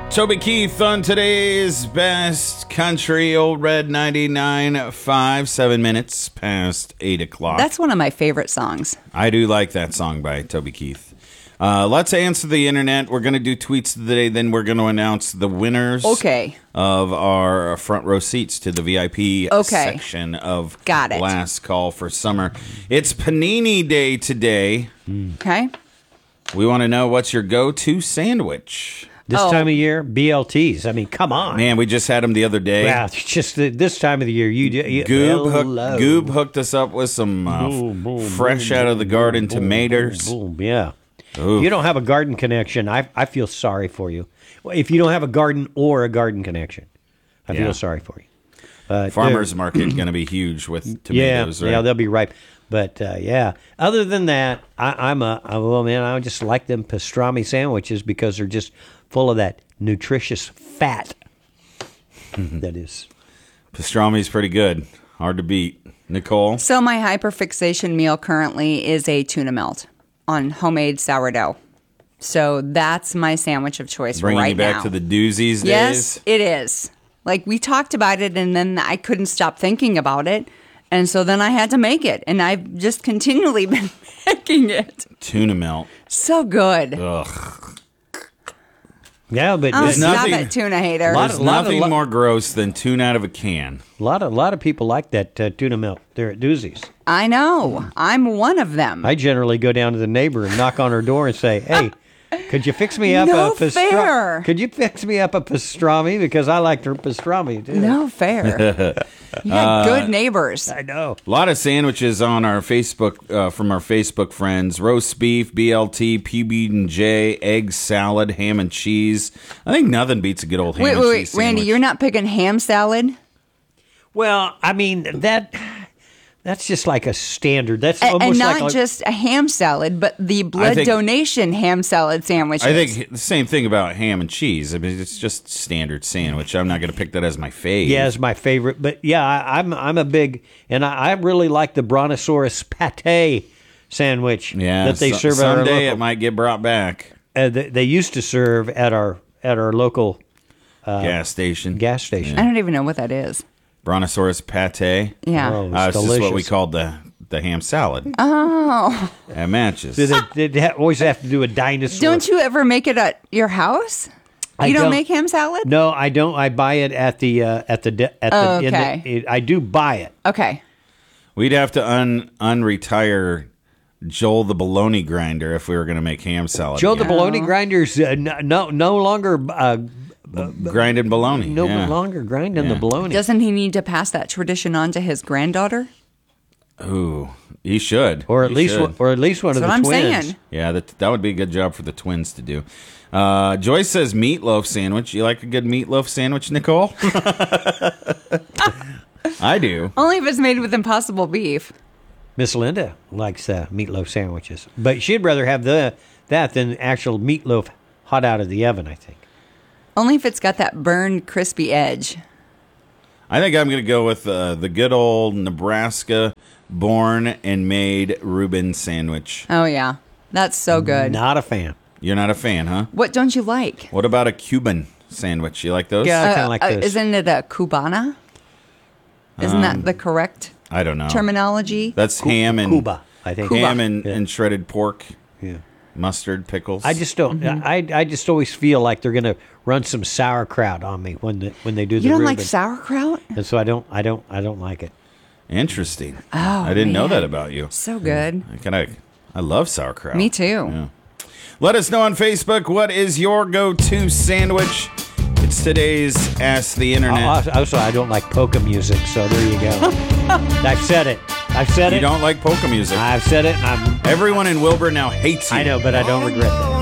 Toby Keith on today's Best Country, Old Red 99.5, 7 minutes past 8 o'clock. That's one of my favorite songs. I do like that song by Toby Keith. Let's answer the internet. We're going to do tweets today, then we're going to announce the winners of our front row seats to the VIP section of Last Call for Summer. It's Panini Day today. Okay. We want to know what's your go-to sandwich. This time of year, BLTs. I mean, come on. Man, we just had them the other day. Yeah, it's just this time of the year. Goob hooked us up with some fresh out of the garden tomatoes. Yeah. Oof. You don't have a garden connection. I feel sorry for you. If you don't have a garden or a garden connection, I feel sorry for you. Farmers market going to be huge with tomatoes, right? Yeah, they'll be ripe. But, other than that, I just like them pastrami sandwiches because they're just full of that nutritious fat. That is. Pastrami's pretty good. Hard to beat. Nicole? So my hyperfixation meal currently is a tuna melt on homemade sourdough. So that's my sandwich of choice right now. Bringing you back to the doozies days? Yes, it is. Like, we talked about it, and then I couldn't stop thinking about it. And so then I had to make it, and I've just continually been making it. Tuna melt. So good. Ugh. Yeah, but stop it, tuna hater. There's nothing more gross than tuna out of a can. A lot of people like that tuna melt there at Doozies. I know. I'm one of them. I generally go down to the neighbor and knock on her door and say, "Hey, could you fix me up No a pastrami? fair. Could you fix me up a pastrami because I like her pastrami too." No fair. You got good neighbors. I know. A lot of sandwiches on our Facebook from our Facebook friends: roast beef, BLT, PB&J, egg salad, ham and cheese. I think nothing beats a good old ham and cheese Wait, sandwich. Randy, you're not picking ham salad? Well, I mean that's just like a standard. That's almost and not like just a ham salad, but the blood donation ham salad sandwiches. I think the same thing about ham and cheese. I mean, it's just standard sandwich. I'm not going to pick that as my fave. Yeah, it's my favorite. But yeah, I'm a big, and I really like the Brontosaurus pate sandwich that they serve at our local. Someday it might get brought back. They used to serve at our local gas station. I don't even know what that is. Brontosaurus pate. Yeah. It's just what we called the ham salad. Oh. At Matches. So they always have to do a dinosaur. Don't you ever make it at your house? You don't make ham salad? No, I don't. I buy it at the okay. I do buy it. Okay. We'd have to unretire Joel the bologna grinder if we were going to make ham salad. Joel the bologna grinder's no longer grinding bologna. No longer grinding the bologna. Doesn't he need to pass that tradition on to his granddaughter? Ooh, he should. Or at least one of the twins. That's what I'm saying. Yeah, that would be a good job for the twins to do. Joyce says meatloaf sandwich. You like a good meatloaf sandwich, Nicole? I do. Only if it's made with Impossible beef. Miss Linda likes meatloaf sandwiches, but she'd rather have that than actual meatloaf hot out of the oven, I think. Only if it's got that burned, crispy edge. I think I'm going to go with the good old Nebraska born and made Reuben sandwich. Oh, yeah. That's so good. Not a fan. You're not a fan, huh? What don't you like? What about a Cuban sandwich? You like those? Yeah, I kind of like those. Isn't it a Cubana? Isn't that the correct I don't know. terminology? That's ham and Cuba, I think. Ham and shredded pork. Yeah. Mustard, pickles. I just don't. I just always feel like they're going to run some sauerkraut on me when they do the Reuben. You don't like sauerkraut? And so I don't like it. Interesting. Oh, I didn't know man. that about you. So good. I love sauerkraut. Me too. Yeah. Let us know on Facebook, what is your go-to sandwich? It's today's Ask the Internet. Also, I don't like polka music, so there you go. I've said it. You don't like polka music. I've said it. And Everyone in Wilbur now hates you. I know, but I don't regret that.